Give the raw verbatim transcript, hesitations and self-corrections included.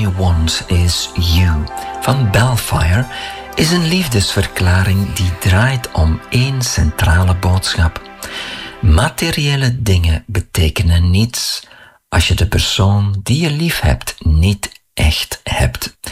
I Want Is You van Belfire is een liefdesverklaring die draait om één centrale boodschap. Materiële dingen betekenen niets als je de persoon die je lief hebt niet echt hebt.